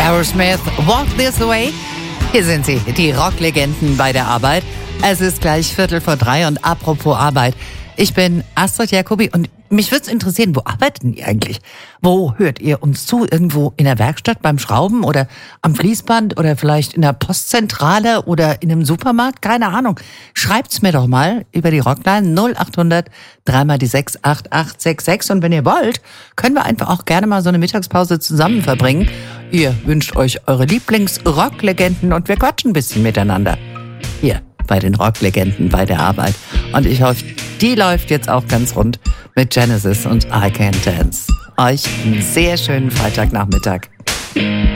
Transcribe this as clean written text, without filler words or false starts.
Aerosmith, Walk This Way. Hier sind sie, die Rocklegenden bei der Arbeit. Es ist gleich 2:45 und apropos Arbeit. Ich bin Astrid Jacobi und mich würde es interessieren, wo arbeitet ihr eigentlich? Wo hört ihr uns zu? Irgendwo in der Werkstatt beim Schrauben oder am Fließband oder vielleicht in der Postzentrale oder in einem Supermarkt? Keine Ahnung. Schreibt's mir doch mal über die Rockline 0800 3 die 6 8866. Und wenn ihr wollt, können wir einfach auch gerne mal so eine Mittagspause zusammen verbringen. Ihr wünscht euch eure Lieblings-Rocklegenden und wir quatschen ein bisschen miteinander. Hier bei den Rocklegenden bei der Arbeit. Und ich hoffe, die läuft jetzt auch ganz rund mit Genesis und I Can't Dance. Euch einen sehr schönen Freitagnachmittag.